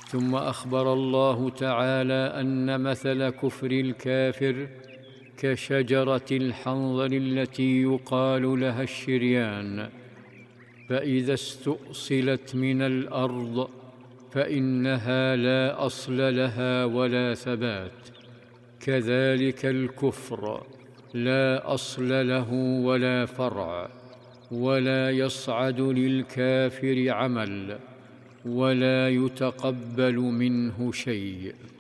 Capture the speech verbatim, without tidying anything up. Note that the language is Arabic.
ثم أخبر الله تعالى أن مثل كفر الكافر كشجرة الحنظل التي يقال لها الشريان، فإذا استؤصلت من الأرض فإنها لا أصل لها ولا ثبات، كذلك الكفر لا أصل له ولا فرع، ولا يصعد للكافر عمل، ولا يتقبل منه شيء.